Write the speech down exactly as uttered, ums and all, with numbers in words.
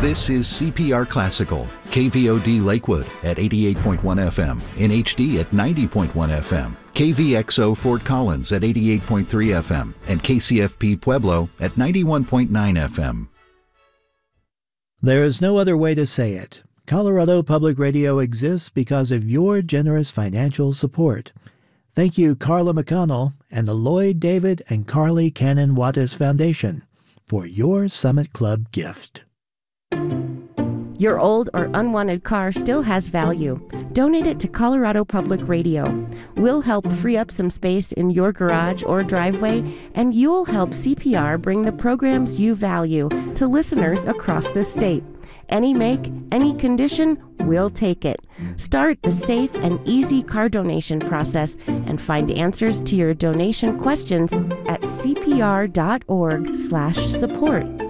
This is C P R Classical, K V O D Lakewood at eighty-eight point one F M, in H D at ninety point one F M, K V X O Fort Collins at eighty-eight point three F M, and K C F P Pueblo at ninety-one point nine F M. There is no other way to say it. Colorado Public Radio exists because of your generous financial support. Thank you, Carla McConnell and the Lloyd David and Carly Cannon Wattis Foundation for your Summit Club gift. Your old or unwanted car still has value. Donate it to Colorado Public Radio. We'll help free up some space in your garage or driveway, and you'll help C P R bring the programs you value to listeners across the state. Any make, any condition, we'll take it. Start the safe and easy car donation process and find answers to your donation questions at c p r dot org slash support.